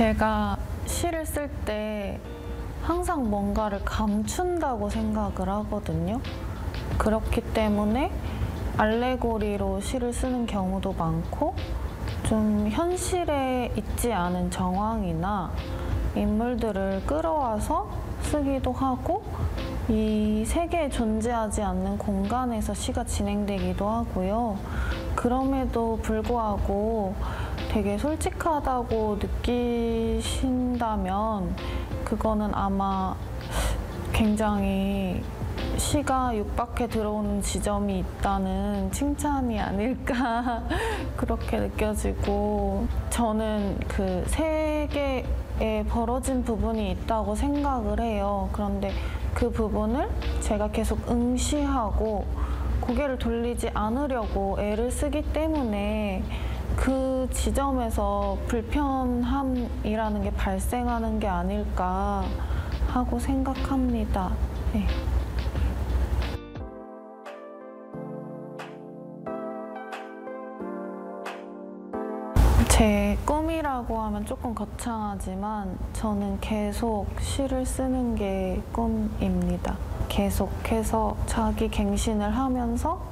제가 시를 쓸 때 항상 뭔가를 감춘다고 생각을 하거든요. 그렇기 때문에 알레고리로 시를 쓰는 경우도 많고, 좀 현실에 있지 않은 정황이나 인물들을 끌어와서 쓰기도 하고, 이 세계에 존재하지 않는 공간에서 시가 진행되기도 하고요. 그럼에도 불구하고 되게 솔직하다고 느끼신다면 그거는 아마 굉장히 시가 육박해 들어오는 지점이 있다는 칭찬이 아닐까 그렇게 느껴지고, 저는 그 세계에 벌어진 부분이 있다고 생각을 해요. 그런데 그 부분을 제가 계속 응시하고 고개를 돌리지 않으려고 애를 쓰기 때문에 그 지점에서 불편함이라는 게 발생하는 게 아닐까 하고 생각합니다. 네. 제 꿈이라고 하면 조금 거창하지만 저는 계속 시를 쓰는 게 꿈입니다. 계속해서 자기 갱신을 하면서